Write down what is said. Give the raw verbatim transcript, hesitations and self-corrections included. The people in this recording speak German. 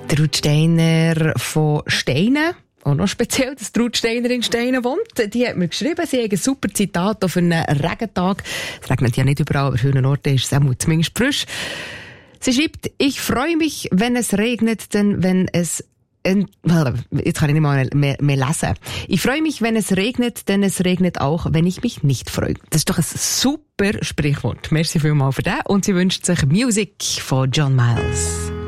Der Ruth Steiner von Steinen. Auch noch speziell, dass Ruth Steiner in Steinen wohnt. Die hat mir geschrieben, sie hat ein super Zitat auf einen Regentag. Es regnet ja nicht überall, aber an vielen Orten ist es auch zumindest frisch. Sie schreibt, ich freue mich, wenn es regnet, denn wenn es Jetzt kann ich nicht mal mehr, mehr lesen. Ich freue mich, wenn es regnet, denn es regnet auch, wenn ich mich nicht freue. Das ist doch ein super Sprichwort. Merci vielmals für das. Und sie wünscht sich Musik von John Miles.